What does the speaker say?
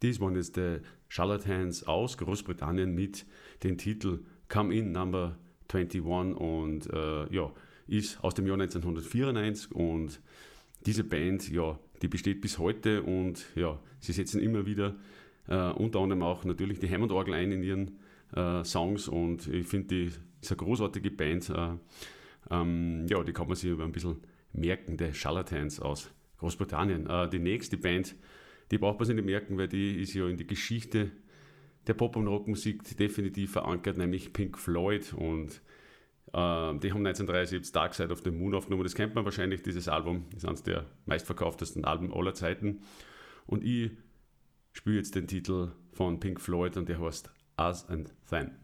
Dies waren jetzt die Charlatans aus Großbritannien mit dem Titel Come In Number 21 und ist aus dem Jahr 1994 und diese Band, die besteht bis heute und sie setzen immer wieder unter anderem auch natürlich die Hammond-Orgel ein in ihren Songs und ich finde, die ist eine großartige Band. Die kann man sich aber ein bisschen merken, die Charlatans aus Großbritannien. Die nächste Band, die braucht man sich nicht merken, weil die ist ja in die Geschichte der Pop- und Rockmusik definitiv verankert, nämlich Pink Floyd und die haben 1973 Dark Side of the Moon aufgenommen. Das kennt man wahrscheinlich, dieses Album. Das ist eines der meistverkauftesten Alben aller Zeiten. Und ich spiele jetzt den Titel von Pink Floyd und der heißt Us and Them.